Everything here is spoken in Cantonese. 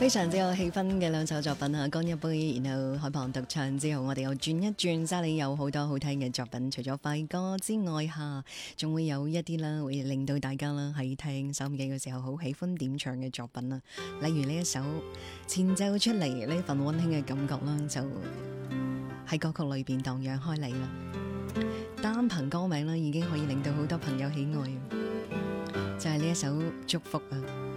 非常之有氣氛嘅兩首作品啊，乾一杯，然後海旁獨唱之後，我哋又轉一轉，沙里有好多好聽嘅作品，除咗快歌之外下仲會有一啲啦，會令到大家啦喺聽收音機嘅時候好喜歡點唱嘅作品啦，例如呢一首前奏出嚟呢份溫馨嘅感覺啦，就喺歌曲裏邊蕩漾開嚟啦，單憑歌名啦已經可以令到好多朋友喜愛，就係呢一首祝福啊！